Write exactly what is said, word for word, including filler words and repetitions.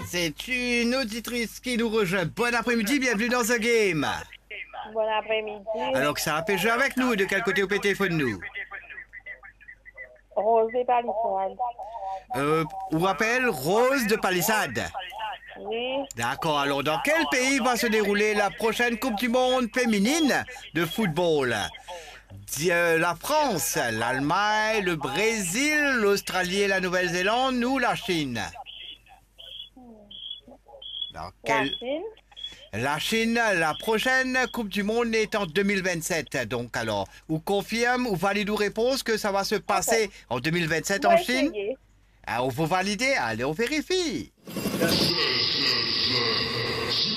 C'est une auditrice qui nous rejoint. Bon après-midi, bienvenue dans The Game. Bon après-midi. Alors que ça peut jouer avec nous, de quel côté au téléphone nous? Rose des Palissades. Euh, on rappelle Rose de Palissade. Oui. D'accord, alors dans quel pays va se dérouler la prochaine Coupe du Monde féminine de football? Di- euh, La France, l'Allemagne, le Brésil, l'Australie et la Nouvelle-Zélande ou la Chine? Dans La quel... Chine. La Chine, la prochaine Coupe du Monde est en deux mille vingt-sept. Donc alors, ou confirme ou valide ou réponse que ça va se passer en deux mille vingt-sept On en va Chine? essayer. Ah, on faut valider, allez on vérifie.